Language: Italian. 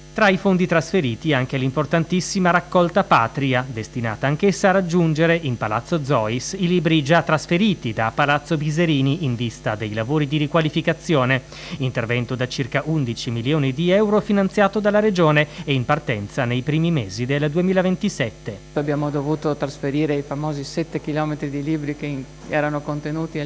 Tra i fondi trasferiti anche l'importantissima raccolta Patria, destinata anch'essa a raggiungere in Palazzo Zois i libri già trasferiti da Palazzo Biserini in vista dei lavori di riqualificazione. Intervento da circa 11 milioni di euro finanziato dalla Regione e in partenza nei primi mesi del 2027. Abbiamo dovuto trasferire i famosi 7 chilometri di libri che erano contenuti